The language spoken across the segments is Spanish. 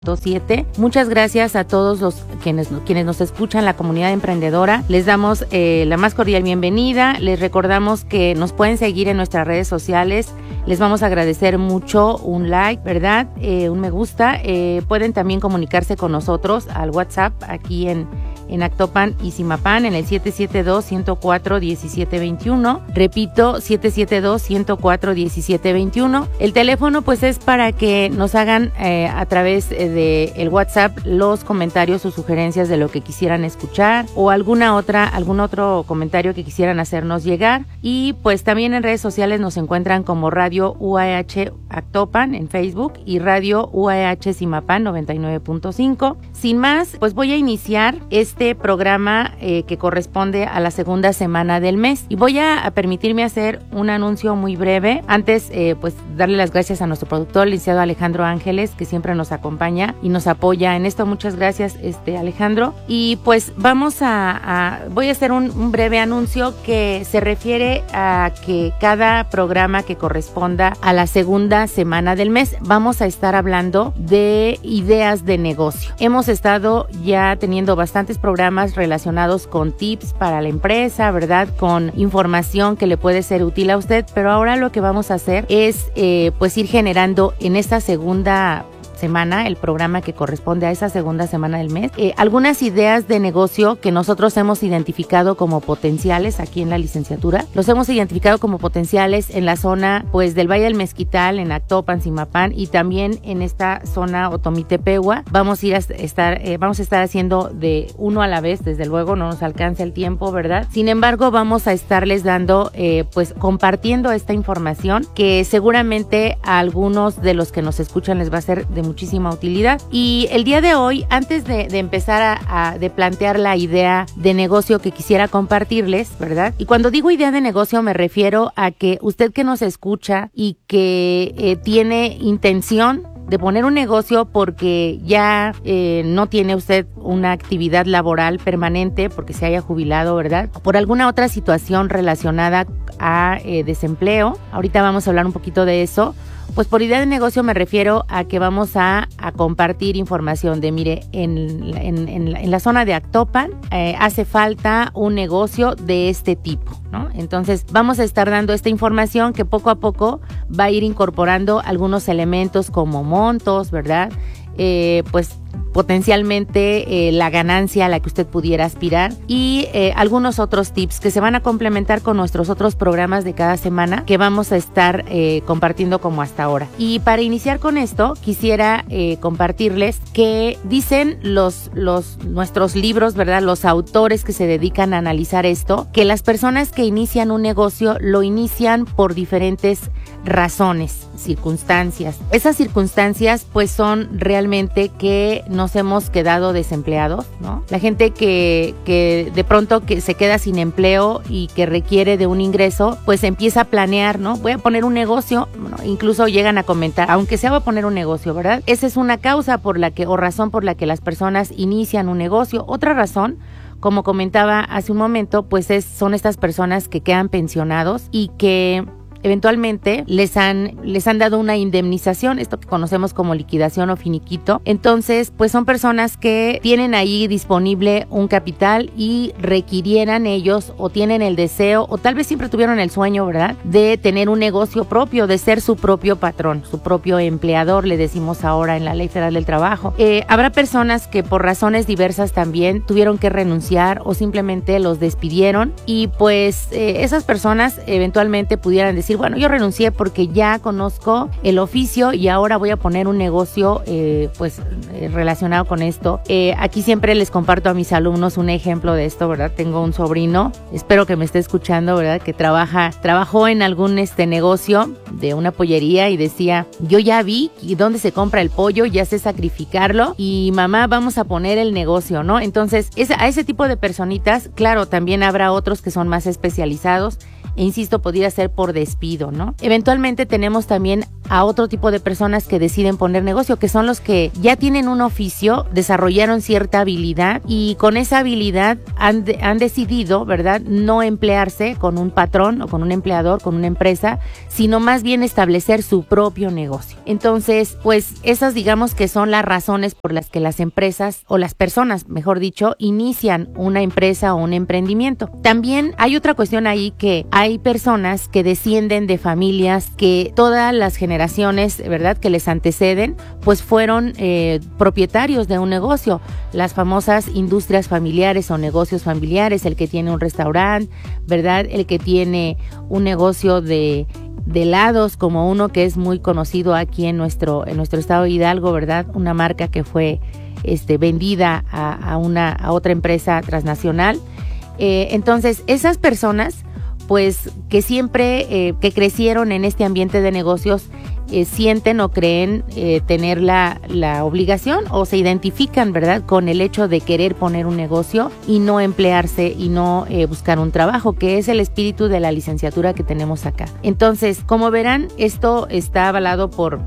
7. Muchas gracias a todos los quienes nos escuchan, la comunidad emprendedora. Les damos la más cordial bienvenida. Les recordamos que nos pueden seguir en nuestras redes sociales. Les vamos a agradecer mucho un like, ¿verdad? Un me gusta. Pueden también comunicarse con nosotros al WhatsApp aquí en Actopan y Zimapán en el 772-104-1721. Repito, 772-104-1721. El teléfono pues es para que nos hagan a través de el WhatsApp los comentarios o sugerencias de lo que quisieran escuchar o algún otro comentario que quisieran hacernos llegar. Y pues también en redes sociales nos encuentran como Radio UAH Actopan en Facebook y Radio UAH Zimapán 99.5. Sin más, pues voy a iniciar este programa que corresponde a la segunda semana del mes y voy a permitirme hacer un anuncio muy breve. Antes pues darle las gracias a nuestro productor, el licenciado Alejandro Ángeles, que siempre nos acompaña y nos apoya en esto. Muchas gracias, Alejandro. Y pues voy a hacer un breve anuncio que se refiere a que cada programa que corresponda a la segunda semana del mes vamos a estar hablando de ideas de negocio. Hemos estado ya teniendo bastantes programas relacionados con tips para la empresa, ¿verdad? Con información que le puede ser útil a usted, pero ahora lo que vamos a hacer es pues ir generando en esta segunda semana, el programa que corresponde a esa segunda semana del mes, algunas ideas de negocio que nosotros hemos identificado como potenciales aquí en la licenciatura. Los hemos identificado como potenciales en la zona pues del Valle del Mezquital, en Actopan, Zimapán y también en esta zona Otomitepehua. Vamos a estar haciendo de uno a la vez, desde luego no nos alcanza el tiempo, ¿verdad? Sin embargo, vamos a estarles dando pues compartiendo esta información que seguramente a algunos de los que nos escuchan les va a ser de muchísima utilidad. Y el día de hoy, antes de empezar de plantear la idea de negocio que quisiera compartirles, ¿verdad? Y cuando digo idea de negocio me refiero a que usted que nos escucha y que tiene intención de poner un negocio porque ya no tiene usted una actividad laboral permanente porque se haya jubilado, ¿verdad? Por alguna otra situación relacionada a desempleo. Ahorita vamos a hablar un poquito de eso. Pues por idea de negocio me refiero a que vamos a compartir información de, mire, en la zona de Actopan hace falta un negocio de este tipo, ¿no? Entonces vamos a estar dando esta información que poco a poco va a ir incorporando algunos elementos como montos, ¿verdad? Pues potencialmente la ganancia a la que usted pudiera aspirar y algunos otros tips que se van a complementar con nuestros otros programas de cada semana que vamos a estar compartiendo como hasta ahora. Y para iniciar con esto quisiera compartirles que dicen nuestros libros, ¿verdad? Los autores que se dedican a analizar esto, que las personas que inician un negocio lo inician por diferentes razones, circunstancias. Esas circunstancias pues son realmente que nos hemos quedado desempleados, ¿no? La gente que de pronto que se queda sin empleo y que requiere de un ingreso, pues empieza a planear, ¿no? Voy a poner un negocio, bueno, incluso llegan a comentar, aunque sea va a poner un negocio, ¿verdad? Esa es una causa razón por la que las personas inician un negocio. Otra razón, como comentaba hace un momento, pues son estas personas que quedan pensionados y que eventualmente les han dado una indemnización, esto que conocemos como liquidación o finiquito. Entonces, pues son personas que tienen ahí disponible un capital y requirieran ellos o tienen el deseo o tal vez siempre tuvieron el sueño, ¿verdad?, de tener un negocio propio, de ser su propio patrón, su propio empleador, le decimos ahora en la Ley Federal del Trabajo. Habrá personas que por razones diversas también tuvieron que renunciar o simplemente los despidieron y pues esas personas eventualmente pudieran decir, bueno, yo renuncié porque ya conozco el oficio y ahora voy a poner un negocio relacionado con esto. Aquí siempre les comparto a mis alumnos un ejemplo de esto, ¿verdad? Tengo un sobrino, espero que me esté escuchando, ¿verdad?, que trabajó en algún negocio de una pollería y decía, yo ya vi dónde se compra el pollo, ya sé sacrificarlo y mamá, vamos a poner el negocio, ¿no? Entonces, a ese tipo de personitas, claro, también habrá otros que son más especializados e insisto, podría ser por despido, ¿no? Eventualmente tenemos también a otro tipo de personas que deciden poner negocio, que son los que ya tienen un oficio, desarrollaron cierta habilidad y con esa habilidad han decidido, ¿verdad?, no emplearse con un patrón o con un empleador, con una empresa, sino más bien establecer su propio negocio. Entonces, pues esas digamos que son las razones por las que las empresas o las personas, mejor dicho, inician una empresa o un emprendimiento. También hay otra cuestión ahí, que hay personas que descienden de familias que todas las generaciones, ¿verdad?, que les anteceden, pues fueron propietarios de un negocio, las famosas industrias familiares o negocios familiares, el que tiene un restaurante, ¿verdad?, el que tiene un negocio de helados, como uno que es muy conocido aquí en nuestro estado de Hidalgo, ¿verdad?, una marca que fue vendida a otra empresa transnacional. Entonces, esas personas, pues, que siempre que crecieron en este ambiente de negocios, sienten o creen tener la obligación o se identifican, ¿verdad?, con el hecho de querer poner un negocio y no emplearse y no buscar un trabajo, que es el espíritu de la licenciatura que tenemos acá. Entonces, como verán, esto está avalado por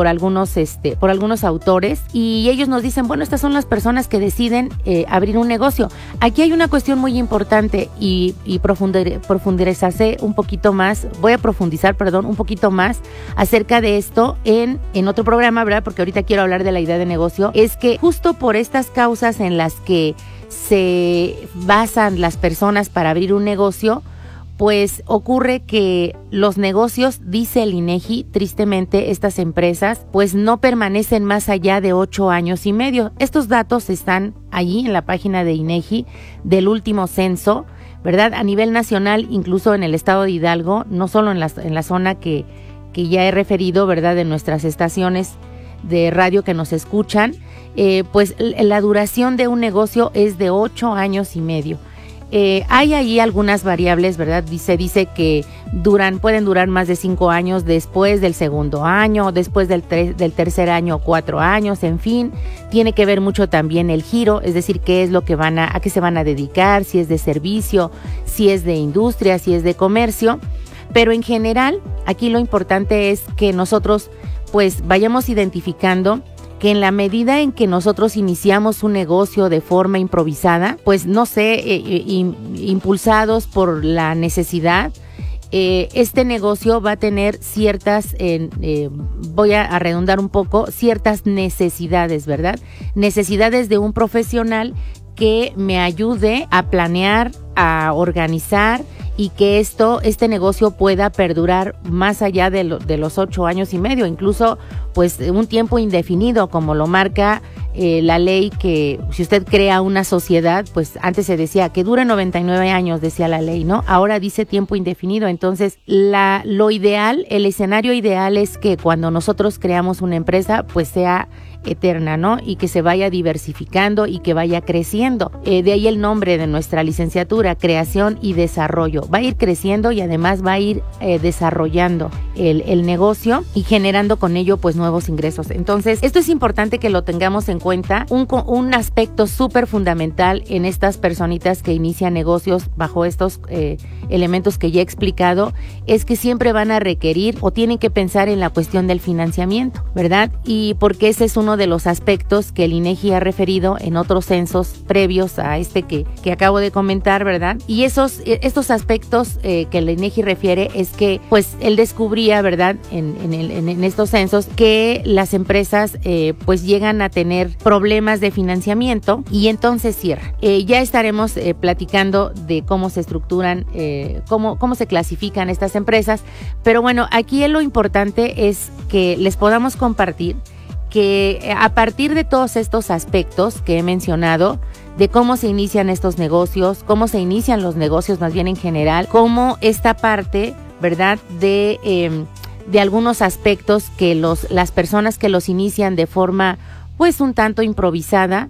algunos autores, y ellos nos dicen, bueno, estas son las personas que deciden abrir un negocio. Aquí hay una cuestión muy importante y profundizarse un poquito más, voy a profundizar, un poquito más acerca de esto en otro programa, ¿verdad? Porque ahorita quiero hablar de la idea de negocio. Es que justo por estas causas en las que se basan las personas para abrir un negocio, pues ocurre que los negocios, dice el INEGI, tristemente estas empresas, pues no permanecen más allá de 8 años y medio. Estos datos están allí en la página de INEGI del último censo, ¿verdad? A nivel nacional, incluso en el estado de Hidalgo, no solo en la zona que ya he referido, ¿verdad?, de nuestras estaciones de radio que nos escuchan, pues la duración de un negocio es de 8 años y medio. Hay ahí algunas variables, ¿verdad? Se dice que pueden durar más de 5 años después del segundo año, después del tercer año, 4 años, en fin. Tiene que ver mucho también el giro, es decir, qué es lo que a qué se van a dedicar, si es de servicio, si es de industria, si es de comercio. Pero en general, aquí lo importante es que nosotros pues vayamos identificando que en la medida en que nosotros iniciamos un negocio de forma improvisada, pues no sé, impulsados por la necesidad, este negocio va a tener ciertas, voy a redundar un poco, ciertas necesidades, ¿verdad? Necesidades de un profesional que me ayude a planear, a organizar y que este negocio pueda perdurar más allá de los 8 años y medio, incluso pues un tiempo indefinido, como lo marca la ley, que si usted crea una sociedad, pues antes se decía que dure 99 años, decía la ley, ¿no? Ahora dice tiempo indefinido. Entonces, lo ideal, el escenario ideal es que cuando nosotros creamos una empresa, pues sea eterna, ¿no? Y que se vaya diversificando y que vaya creciendo. De ahí el nombre de nuestra licenciatura, creación y desarrollo. Va a ir creciendo y además va a ir desarrollando el negocio y generando con ello pues nuevos ingresos. Entonces, esto es importante que lo tengamos en cuenta. Un aspecto súper fundamental en estas personitas que inician negocios bajo estos elementos que ya he explicado es que siempre van a requerir o tienen que pensar en la cuestión del financiamiento, ¿verdad? Y porque ese es uno de los aspectos que el INEGI ha referido en otros censos previos a este que acabo de comentar, ¿verdad? Y estos aspectos que el INEGI refiere es que pues él descubría, ¿verdad?, en estos censos que las empresas pues llegan a tener problemas de financiamiento y entonces cierran. Ya estaremos platicando de cómo se estructuran, cómo se clasifican estas empresas, pero bueno, aquí lo importante es que les podamos compartir que a partir de todos estos aspectos que he mencionado, de cómo se inician estos negocios, cómo se inician los negocios más bien en general, cómo esta parte, ¿verdad?, de algunos aspectos que las personas que los inician de forma pues un tanto improvisada,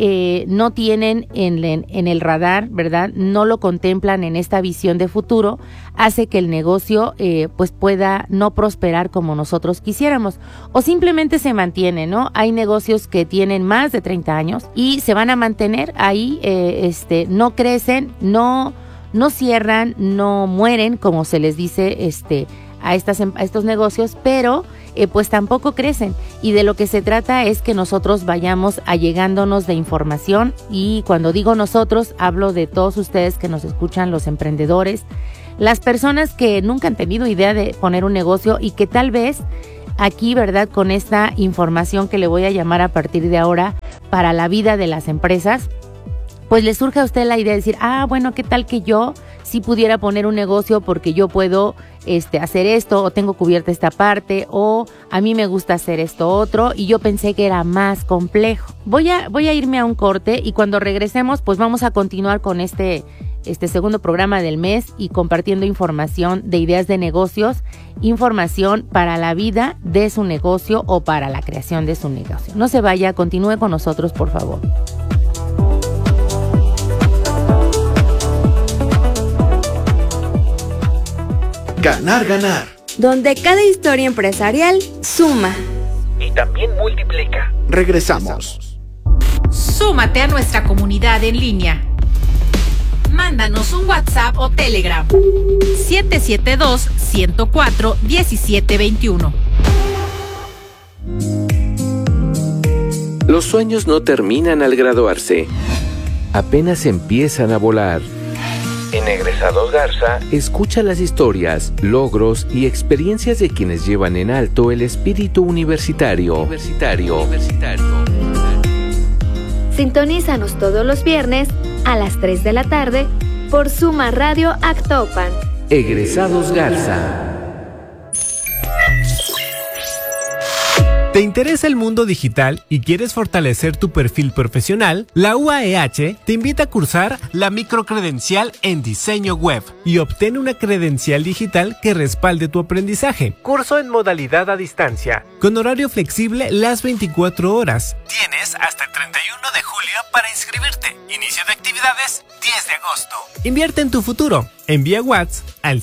no tienen en el radar, ¿verdad?, no lo contemplan en esta visión de futuro, hace que el negocio pues pueda no prosperar como nosotros quisiéramos o simplemente se mantiene, ¿no? Hay negocios que tienen más de 30 años y se van a mantener ahí, no crecen, no no cierran, no mueren, como se les dice a estos negocios, pero pues tampoco crecen. Y de lo que se trata es que nosotros vayamos allegándonos de información, y cuando digo nosotros, hablo de todos ustedes que nos escuchan, los emprendedores, las personas que nunca han tenido idea de poner un negocio y que tal vez aquí, ¿verdad?, con esta información que le voy a llamar a partir de ahora para la vida de las empresas, pues le surge a usted la idea de decir, bueno, ¿qué tal que yo sí pudiera poner un negocio porque yo puedo hacer esto, o tengo cubierta esta parte, o a mí me gusta hacer esto otro, y yo pensé que era más complejo? Voy a irme a un corte, y cuando regresemos, pues vamos a continuar con este segundo programa del mes y compartiendo información de ideas de negocios, información para la vida de su negocio o para la creación de su negocio. No se vaya, continúe con nosotros, por favor. Ganar, ganar. Donde cada historia empresarial suma. Y también multiplica. Regresamos. Súmate a nuestra comunidad en línea. Mándanos un WhatsApp o Telegram. 772-104-1721. Los sueños no terminan al graduarse. Apenas empiezan a volar. En Egresados Garza, escucha las historias, logros y experiencias de quienes llevan en alto el espíritu universitario. Sintonízanos todos los viernes a las 3 de la tarde por Suma Radio Actopan. Egresados Garza. ¿Te interesa el mundo digital y quieres fortalecer tu perfil profesional? La UAEH te invita a cursar la microcredencial en diseño web y obtén una credencial digital que respalde tu aprendizaje. Curso en modalidad a distancia, con horario flexible las 24 horas. Tienes hasta el 31 de julio para inscribirte. Inicio de actividades 10 de agosto. Invierte en tu futuro. Envía WhatsApp al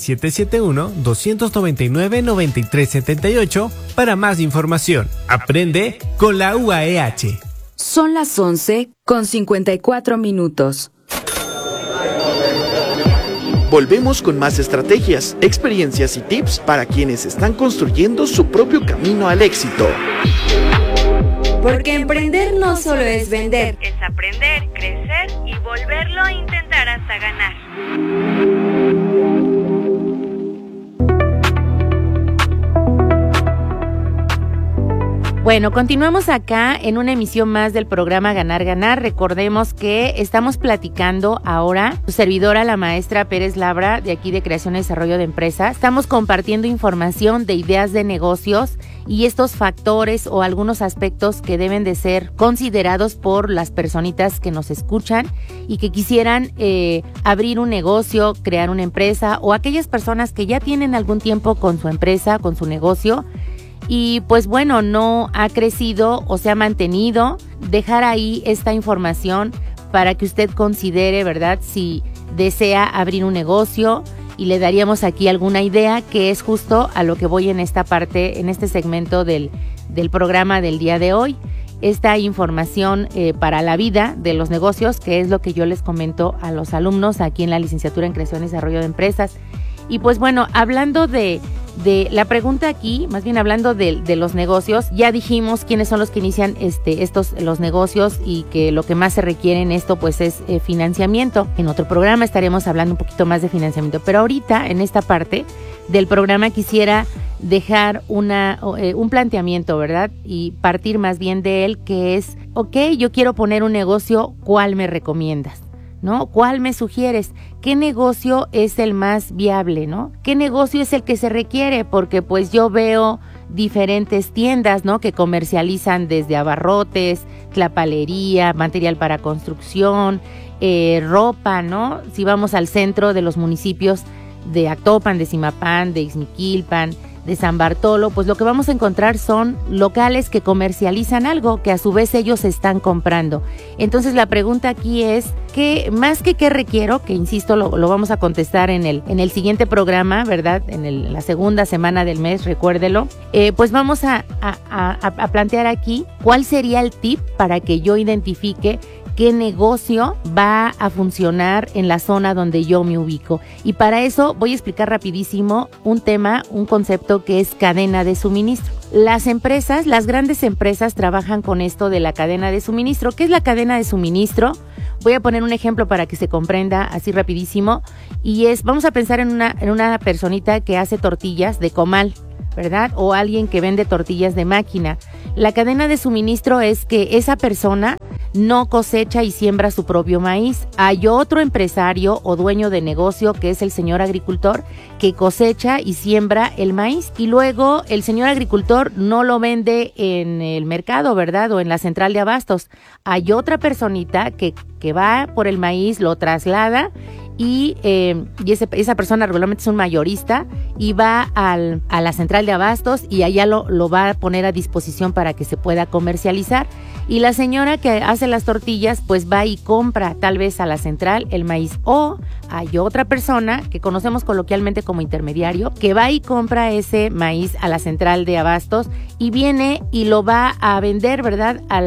771-299-9378 para más información. Aprende con la UAEH. Son las 11:54. Volvemos con más estrategias, experiencias y tips para quienes están construyendo su propio camino al éxito. Porque emprender no solo es vender, es aprender, crecer y volverlo a intentar hasta ganar. Bueno, continuamos acá en una emisión más del programa Ganar, Ganar. Recordemos que estamos platicando ahora, su servidora, la maestra Pérez Labra, de aquí de Creación y Desarrollo de Empresas. Estamos compartiendo información de ideas de negocios y estos factores o algunos aspectos que deben de ser considerados por las personitas que nos escuchan y que quisieran abrir un negocio, crear una empresa, o aquellas personas que ya tienen algún tiempo con su empresa, con su negocio, y pues bueno, no ha crecido o se ha mantenido. Dejar ahí esta información para que usted considere, ¿verdad?, si desea abrir un negocio, y le daríamos aquí alguna idea, que es justo a lo que voy en esta parte, en este segmento del programa del día de hoy. Esta información para la vida de los negocios, que es lo que yo les comento a los alumnos aquí en la licenciatura en Creación y Desarrollo de Empresas. Y pues bueno, hablando de la pregunta aquí, más bien hablando de los negocios, ya dijimos quiénes son los que inician los negocios, y que lo que más se requiere en esto pues es financiamiento. En otro programa estaremos hablando un poquito más de financiamiento, pero ahorita en esta parte del programa quisiera dejar un planteamiento, ¿verdad? Y partir más bien de él, que es, yo quiero poner un negocio, ¿cuál me recomiendas?, ¿no? ¿Cuál me sugieres? ¿Qué negocio es el más viable, no? ¿Qué negocio es el que se requiere? Porque pues yo veo diferentes tiendas, ¿no?, que comercializan desde abarrotes, tlapalería, material para construcción, ropa, ¿no? Si vamos al centro de los municipios de Actopan, de Zimapán, de Ixmiquilpan, de San Bartolo, pues lo que vamos a encontrar son locales que comercializan algo que a su vez ellos están comprando. Entonces la pregunta aquí es, ¿qué requiero? Que insisto, lo vamos a contestar en el siguiente programa, ¿verdad? En la segunda semana del mes, recuérdelo. Pues vamos a plantear aquí cuál sería el tip para que yo identifique qué negocio va a funcionar en la zona donde yo me ubico. Y para eso voy a explicar rapidísimo un concepto que es cadena de suministro. Las empresas, las grandes empresas trabajan con esto de la cadena de suministro. ¿Qué es la cadena de suministro? Voy a poner un ejemplo para que se comprenda así rapidísimo. Y vamos a pensar en una personita que hace tortillas de comal, ¿verdad? O alguien que vende tortillas de máquina. La cadena de suministro es que esa persona no cosecha y siembra su propio maíz. Hay otro empresario o dueño de negocio, que es el señor agricultor, que cosecha y siembra el maíz. Y luego el señor agricultor no lo vende en el mercado, ¿verdad? O en la central de abastos. Hay otra personita que va por el maíz, lo traslada y esa persona regularmente es un mayorista y va a la central de abastos y allá lo va a poner a disposición para que se pueda comercializar. Y la señora que hace las tortillas pues va y compra tal vez a la central el maíz, o hay otra persona que conocemos coloquialmente como intermediario que va y compra ese maíz a la central de abastos y viene y lo va a vender, ¿verdad? A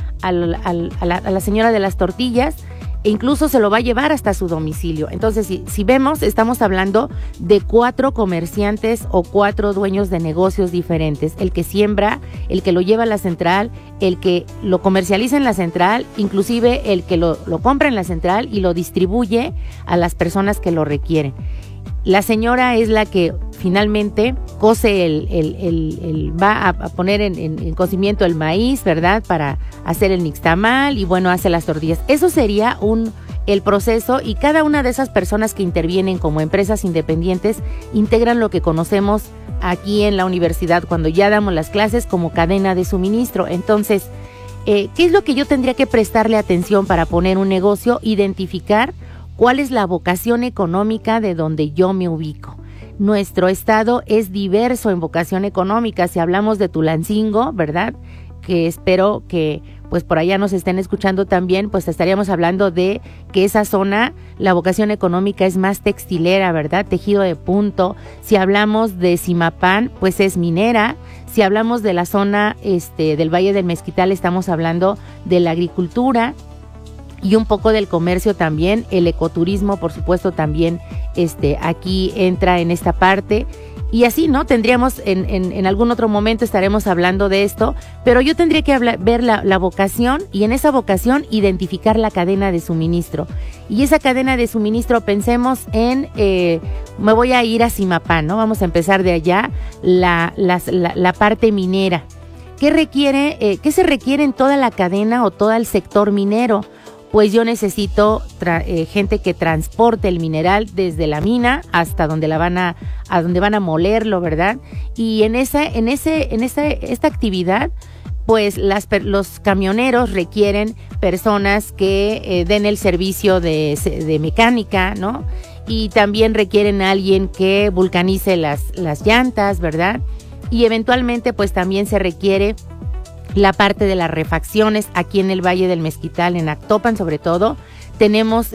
la señora de las tortillas, e incluso se lo va a llevar hasta su domicilio. Entonces, si vemos, estamos hablando de 4 comerciantes o 4 dueños de negocios diferentes. El que siembra, el que lo lleva a la central, el que lo comercializa en la central, inclusive el que lo compra en la central y lo distribuye a las personas que lo requieren. La señora es la que finalmente cose va a poner en cocimiento el maíz, ¿verdad? Para hacer el nixtamal y bueno, hace las tortillas. Eso sería el proceso, y cada una de esas personas que intervienen como empresas independientes integran lo que conocemos aquí en la universidad cuando ya damos las clases como cadena de suministro. Entonces, ¿qué es lo que yo tendría que prestarle atención para poner un negocio? Identificar cuál es la vocación económica de donde yo me ubico. Nuestro estado es diverso en vocación económica. Si hablamos de Tulancingo, ¿verdad? Que espero que pues por allá nos estén escuchando también, pues estaríamos hablando de que esa zona, la vocación económica es más textilera, ¿verdad? Tejido de punto. Si hablamos de Zimapán, pues es minera. Si hablamos de la zona del Valle del Mezquital, estamos hablando de la agricultura y un poco del comercio también. El ecoturismo, por supuesto, también aquí entra en esta parte. Y así, ¿no? Tendríamos, en algún otro momento estaremos hablando de esto, pero yo tendría que ver la vocación, y en esa vocación identificar la cadena de suministro. Y esa cadena de suministro, pensemos en, me voy a ir a Zimapán, ¿no? Vamos a empezar de allá, la parte minera. ¿Qué se requiere en toda la cadena o todo el sector minero? Pues yo necesito gente que transporte el mineral desde la mina hasta donde donde van a molerlo, ¿verdad? Y en esta actividad, pues los camioneros requieren personas que den el servicio de mecánica, ¿no? Y también requieren a alguien que vulcanice las llantas, ¿verdad? Y eventualmente, pues también se requiere la parte de las refacciones. Aquí en el Valle del Mezquital, en Actopan sobre todo, tenemos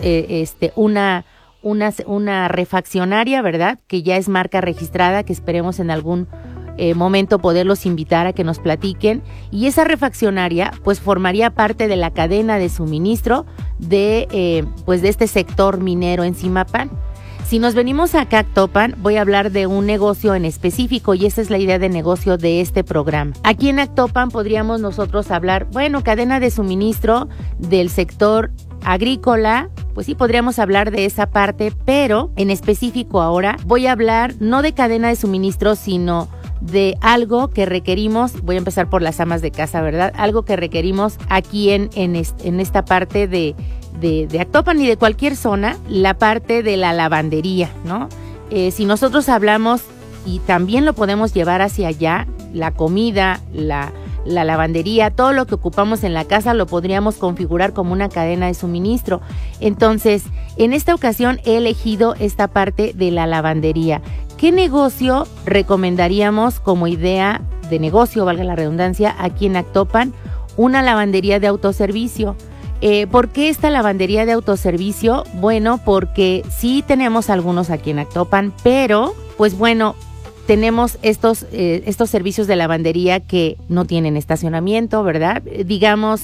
una refaccionaria, ¿verdad? Que ya es marca registrada, que esperemos en algún momento poderlos invitar a que nos platiquen. Y esa refaccionaria pues formaría parte de la cadena de suministro de este sector minero en Zimapán. Si nos venimos acá a Actopan, voy a hablar de un negocio en específico, y esa es la idea de negocio de este programa. Aquí en Actopan podríamos nosotros hablar, cadena de suministro del sector agrícola, pues sí podríamos hablar de esa parte, pero en específico ahora voy a hablar no de cadena de suministro, sino de algo que requerimos. Voy a empezar por las amas de casa, ¿verdad? Algo que requerimos aquí en esta parte de Actopan y de cualquier zona, la parte de la lavandería, ¿no? Si nosotros hablamos, y también lo podemos llevar hacia allá, la comida, la lavandería, todo lo que ocupamos en la casa lo podríamos configurar como una cadena de suministro. Entonces, en esta ocasión he elegido esta parte de la lavandería. ¿Qué negocio recomendaríamos como idea de negocio, valga la redundancia, aquí en Actopan? Una lavandería de autoservicio. ¿Por qué esta lavandería de autoservicio? Bueno, porque sí tenemos algunos aquí en Actopan, pero pues bueno, tenemos estos servicios de lavandería que no tienen estacionamiento, ¿verdad? Digamos,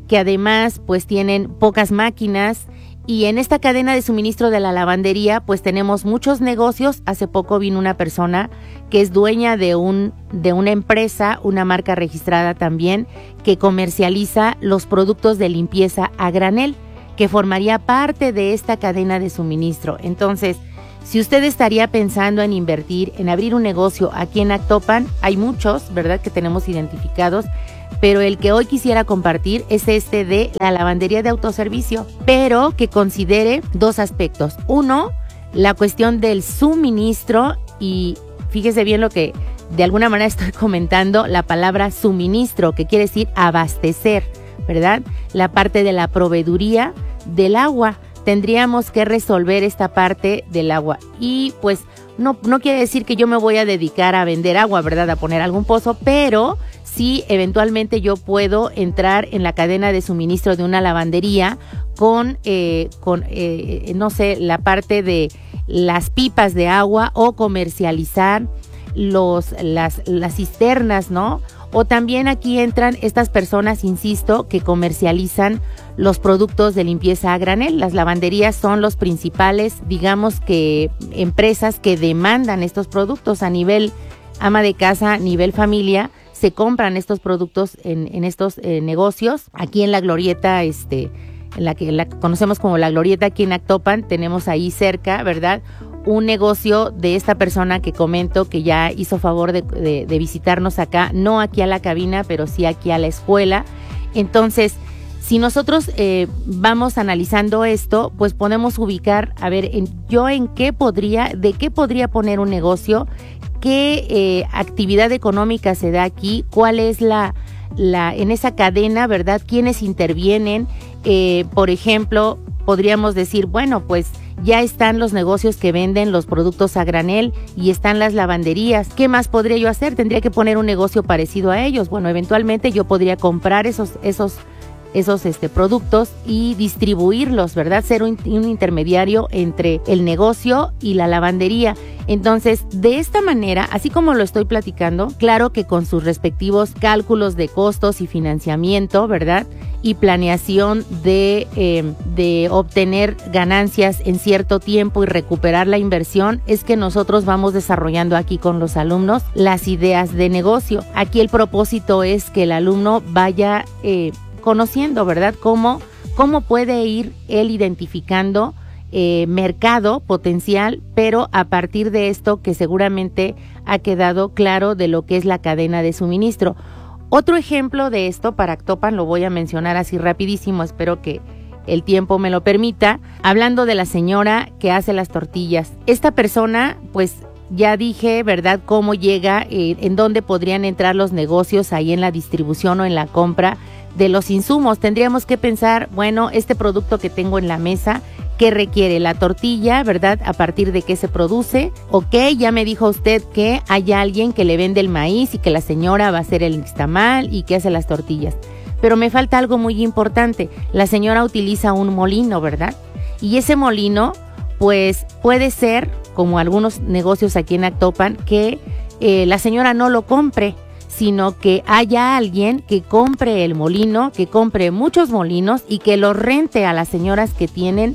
que además pues tienen pocas máquinas. Y en esta cadena de suministro de la lavandería, pues tenemos muchos negocios. Hace poco vino una persona que es dueña de una empresa, una marca registrada también, que comercializa los productos de limpieza a granel, que formaría parte de esta cadena de suministro. Entonces, si usted estaría pensando en invertir, en abrir un negocio aquí en Actopan, hay muchos, ¿verdad?, que tenemos identificados, pero el que hoy quisiera compartir es este de la lavandería de autoservicio, pero que considere dos aspectos. Uno, la cuestión del suministro, y fíjese bien lo que de alguna manera estoy comentando, la palabra suministro, que quiere decir abastecer, ¿verdad? La parte de la proveeduría del agua. Tendríamos que resolver esta parte del agua. Y pues no quiere decir que yo me voy a dedicar a vender agua, ¿verdad?, a poner algún pozo, pero sí eventualmente yo puedo entrar en la cadena de suministro de una lavandería con no sé, la parte de las pipas de agua, o comercializar las cisternas, ¿no? O también aquí entran estas personas, insisto, que comercializan los productos de limpieza a granel. Las lavanderías son los principales, digamos, que empresas que demandan estos productos a nivel ama de casa, a nivel familia. Se compran estos productos en estos negocios. Aquí en la glorieta, en la que la conocemos como la glorieta, aquí en Actopan, tenemos ahí cerca, ¿verdad?, un negocio de esta persona que comento, que ya hizo favor de visitarnos acá, no aquí a la cabina, pero sí aquí a la escuela. Entonces, si nosotros vamos analizando esto, pues podemos ubicar, a ver, de qué podría poner un negocio, qué actividad económica se da aquí, cuál es en esa cadena, ¿verdad?, quiénes intervienen. Por ejemplo, podríamos decir, bueno, pues ya están los negocios que venden los productos a granel y están las lavanderías. ¿Qué más podría yo hacer? Tendría que poner un negocio parecido a ellos. Bueno, eventualmente yo podría comprar esos productos y distribuirlos, ¿verdad? Ser un intermediario entre el negocio y la lavandería. Entonces, de esta manera, así como lo estoy platicando, claro que con sus respectivos cálculos de costos y financiamiento, ¿verdad?, y planeación de obtener ganancias en cierto tiempo y recuperar la inversión, es que nosotros vamos desarrollando aquí con los alumnos las ideas de negocio. Aquí el propósito es que el alumno vaya conociendo, ¿verdad?, cómo puede ir él identificando mercado potencial, pero a partir de esto que seguramente ha quedado claro de lo que es la cadena de suministro. Otro ejemplo de esto para Actopan lo voy a mencionar así rapidísimo, espero que el tiempo me lo permita, hablando de la señora que hace las tortillas. Esta persona, pues ya dije, ¿verdad?, cómo llega, en dónde podrían entrar los negocios ahí en la distribución o en la compra de los insumos. Tendríamos que pensar, bueno, este producto que tengo en la mesa, ¿qué requiere? La tortilla, ¿verdad?, ¿a partir de qué se produce? Ok, ya me dijo usted que hay alguien que le vende el maíz y que la señora va a hacer el nixtamal y que hace las tortillas. Pero me falta algo muy importante. La señora utiliza un molino, ¿verdad? Y ese molino, pues puede ser, como algunos negocios aquí en Actopan, que la señora no lo compre, sino que haya alguien que compre el molino, que compre muchos molinos y que los rente a las señoras que tienen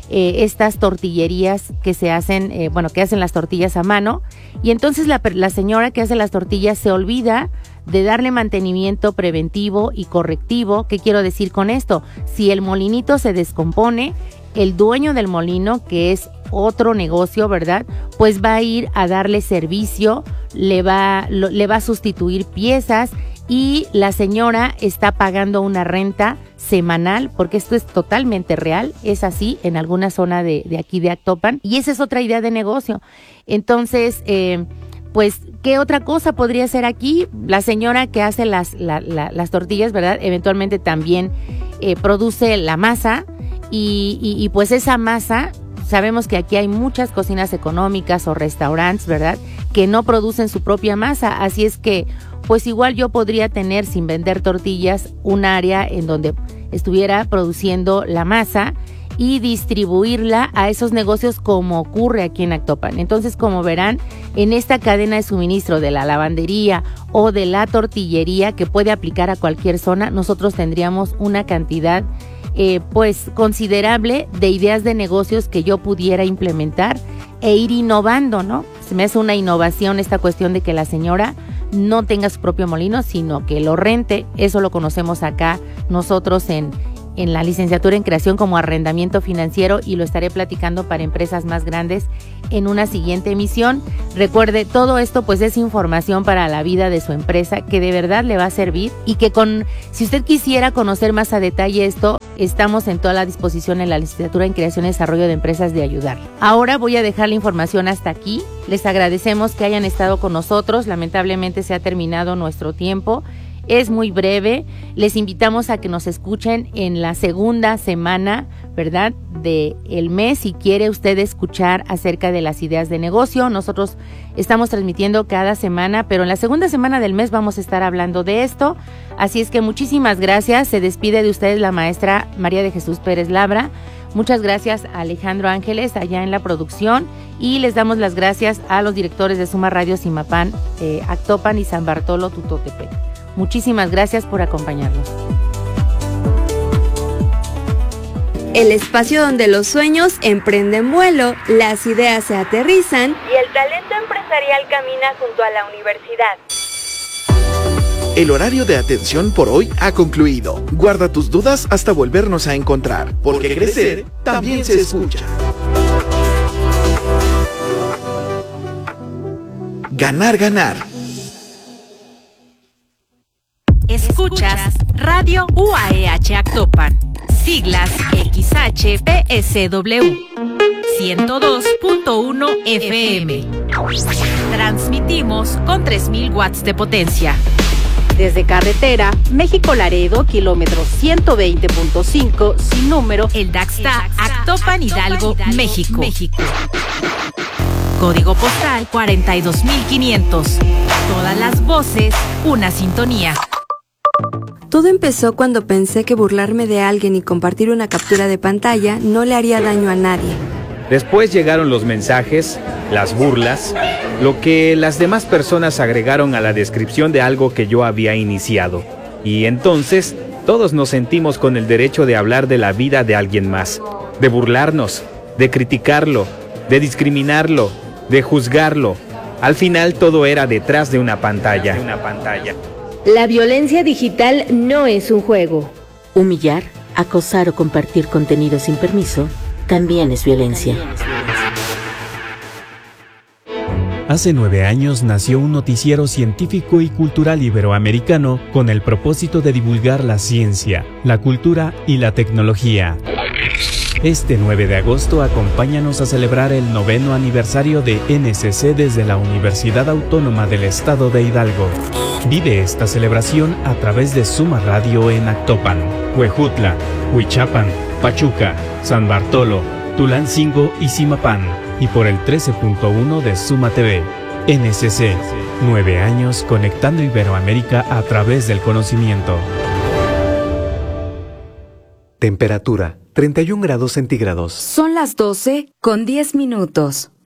estas tortillerías que se hacen, que hacen las tortillas a mano. Y entonces la señora que hace las tortillas se olvida de darle mantenimiento preventivo y correctivo. ¿Qué quiero decir con esto? Si el molinito se descompone, el dueño del molino, que es otro negocio, ¿verdad?, pues va a ir a darle servicio, le va a sustituir piezas, y la señora está pagando una renta semanal, porque esto es totalmente real, es así en alguna zona de aquí de Actopan, y esa es otra idea de negocio. Entonces, pues, ¿qué otra cosa podría ser aquí? La señora que hace las tortillas, ¿verdad?, eventualmente también produce la masa, y pues esa masa, sabemos que aquí hay muchas cocinas económicas o restaurantes, ¿verdad?, que no producen su propia masa, así es que pues igual yo podría tener, sin vender tortillas, un área en donde estuviera produciendo la masa, y distribuirla a esos negocios como ocurre aquí en Actopan. Entonces, como verán, en esta cadena de suministro de la lavandería o de la tortillería, que puede aplicar a cualquier zona, nosotros tendríamos una cantidad pues considerable de ideas de negocios que yo pudiera implementar e ir innovando, ¿no? Se me hace una innovación esta cuestión de que la señora no tenga su propio molino, sino que lo rente. Eso lo conocemos acá nosotros en la licenciatura en creación como arrendamiento financiero, y lo estaré platicando para empresas más grandes en una siguiente emisión. Recuerde, todo esto pues es información para la vida de su empresa que de verdad le va a servir, y que si usted quisiera conocer más a detalle esto, estamos en toda la disposición en la licenciatura en creación y desarrollo de empresas de ayudar. Ahora voy a dejar la información hasta aquí. Les agradecemos que hayan estado con nosotros. Lamentablemente se ha terminado nuestro tiempo. Es muy breve. Les invitamos a que nos escuchen en la segunda semana, ¿verdad?, del mes, si quiere usted escuchar acerca de las ideas de negocio. Nosotros estamos transmitiendo cada semana, pero en la segunda semana del mes vamos a estar hablando de esto. Así es que muchísimas gracias. Se despide de ustedes la maestra María de Jesús Pérez Labra. Muchas gracias a Alejandro Ángeles allá en la producción, y les damos las gracias a los directores de Suma Radio Zimapán, Actopan y San Bartolo Tutotepec. Muchísimas gracias por acompañarnos. El espacio donde los sueños emprenden vuelo, las ideas se aterrizan y el talento empresarial camina junto a la universidad. El horario de atención por hoy ha concluido. Guarda tus dudas hasta volvernos a encontrar, porque crecer también se escucha. Ganar, ganar. Escuchas Radio UAEH Actopan, siglas XHPSW, 102.1 FM. Transmitimos con 3000 watts de potencia. Desde carretera México-Laredo, kilómetro 120.5, sin número, El Daxta, Actopan, Hidalgo, México. Código postal 42500. Todas las voces, una sintonía. Todo empezó cuando pensé que burlarme de alguien y compartir una captura de pantalla no le haría daño a nadie. Después llegaron los mensajes, las burlas, lo que las demás personas agregaron a la descripción de algo que yo había iniciado. Y entonces, todos nos sentimos con el derecho de hablar de la vida de alguien más, de burlarnos, de criticarlo, de discriminarlo, de juzgarlo. Al final todo era detrás de una pantalla. La violencia digital no es un juego. Humillar, acosar o compartir contenido sin permiso también es violencia. Hace 9 años nació un noticiero científico y cultural iberoamericano con el propósito de divulgar la ciencia, la cultura y la tecnología. Este 9 de agosto acompáñanos a celebrar el 9º aniversario de NCC desde la Universidad Autónoma del Estado de Hidalgo. Vive esta celebración a través de Suma Radio en Actopan, Huejutla, Huichapan, Pachuca, San Bartolo, Tulancingo y Zimapán, y por el 13.1 de Suma TV. NCC, 9 años conectando Iberoamérica a través del conocimiento. Temperatura, 31 grados centígrados. Son las 12:10.